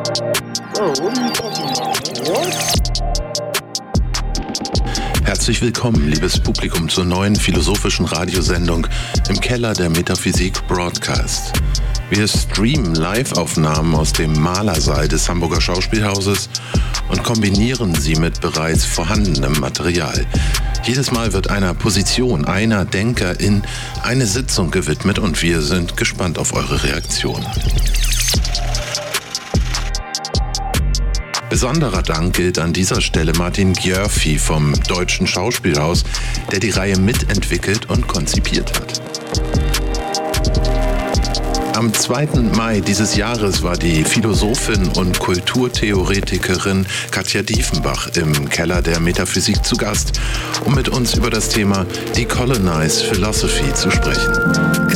Herzlich willkommen, liebes Publikum, zur neuen philosophischen Radiosendung im Keller der Metaphysik Broadcast. Wir streamen Live-Aufnahmen aus dem Malersaal des Hamburger Schauspielhauses und kombinieren sie mit bereits vorhandenem Material. Jedes Mal wird einer Position, einer Denkerin eine Sitzung gewidmet und wir sind gespannt auf eure Reaktion. Besonderer Dank gilt an dieser Stelle Martin Gjörfi vom Deutschen Schauspielhaus, der die Reihe mitentwickelt und konzipiert hat. Am 2. Mai dieses Jahres war die Philosophin und Kulturtheoretikerin Katja Diefenbach im Keller der Metaphysik zu Gast, um mit uns über das Thema Decolonize Philosophy zu sprechen.